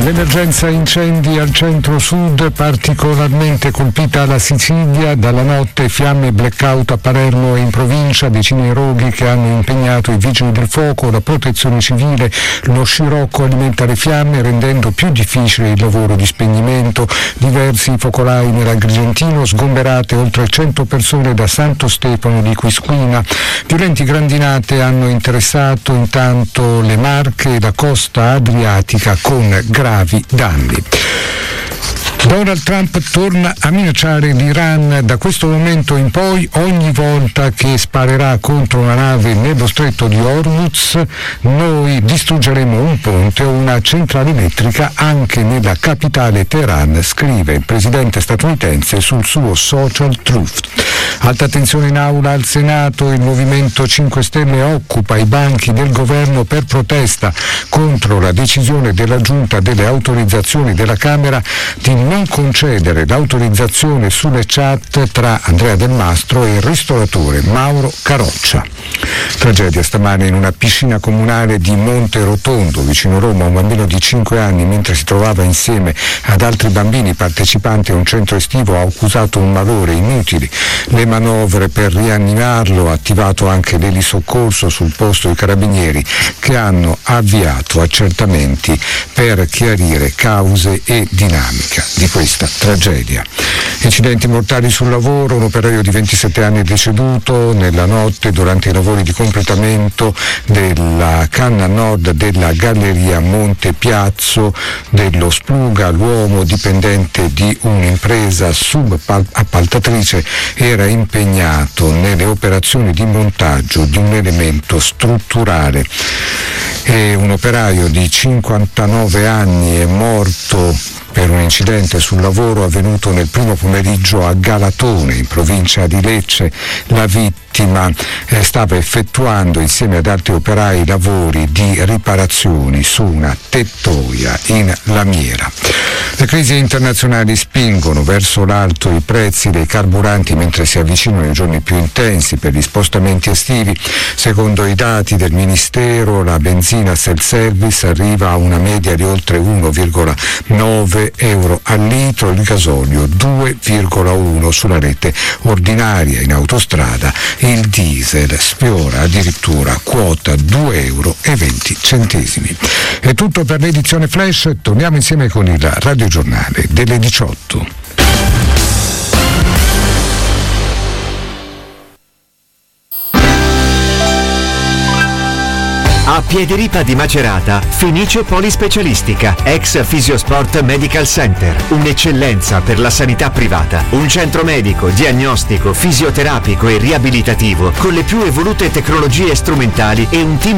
L'emergenza incendi al centro-sud, particolarmente colpita la Sicilia. Dalla notte fiamme e blackout a Palermo e in provincia, decine di roghi che hanno impegnato i vigili del fuoco, la protezione civile. Lo scirocco alimenta le fiamme rendendo più difficile il lavoro di spegnimento. Diversi focolai nell'Agrigentino, sgomberate oltre 100 persone da Santo Stefano di Quisquina. Violenti grandinate hanno interessato intanto le Marche e la costa adriatica con gravi danni. Donald Trump torna a minacciare l'Iran. Da questo momento in poi, ogni volta che sparerà contro una nave nello stretto di Hormuz, noi distruggeremo un ponte o una centrale elettrica anche nella capitale Teheran, scrive il presidente statunitense sul suo social Truth. Alta tensione in aula al Senato, il Movimento 5 Stelle occupa i banchi del governo per protesta contro la decisione della Giunta delle autorizzazioni della Camera di non concedere l'autorizzazione sulle chat tra Andrea Del Mastro e il ristoratore Mauro Caroccia. Tragedia stamane in una piscina comunale di Monte Rotondo, vicino Roma. Un bambino di 5 anni, mentre si trovava insieme ad altri bambini partecipanti a un centro estivo, ha accusato un malore. Inutili le manovre per rianimarlo, attivato anche l'elisoccorso sul posto i carabinieri che hanno avviato accertamenti per chiarire cause e dinamica di questa tragedia. Incidenti mortali sul lavoro, un operaio di 27 anni è deceduto nella notte durante i lavori di completamento della canna nord della galleria Monte Piazzo dello Spluga. L'uomo, dipendente di un'impresa subappaltatrice, era impegnato nelle operazioni di montaggio di un elemento strutturale. E un operaio di 59 anni è morto per un incidente sul lavoro avvenuto nel primo pomeriggio a Galatone, in provincia di Lecce. La vittima stava effettuando insieme ad altri operai lavori di riparazioni su una tettoia in lamiera. Le crisi internazionali spingono verso l'alto i prezzi dei carburanti mentre si avvicinano i giorni più intensi per gli spostamenti estivi. Secondo i dati del Ministero, la benzina self-service arriva a una media di oltre 1,9 euro al litro, il gasolio 2,1 sulla rete ordinaria. In autostrada il diesel sfiora addirittura quota 2,20 euro. È tutto per l'edizione Flash, torniamo insieme con il radiogiornale delle 18. A Piediripa di Macerata, Fenice Polispecialistica, ex Fisiosport Medical Center, un'eccellenza per la sanità privata, un centro medico, diagnostico, fisioterapico e riabilitativo con le più evolute tecnologie strumentali e un team